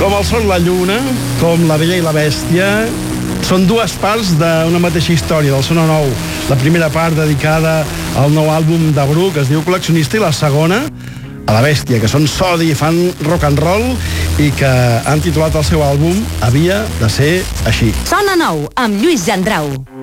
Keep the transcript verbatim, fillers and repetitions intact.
Com el sol i la lluna, com la bella i la bèstia, són dues parts d'una mateixa història, del Sona Nou. La primera part dedicada al nou àlbum de Bru, que es diu Col·leccionista, i la segona a la bèstia, que són sodi i fan rock and roll i que han titulat el seu àlbum Havia de ser així. Sona Nou, amb Lluís Gendrau.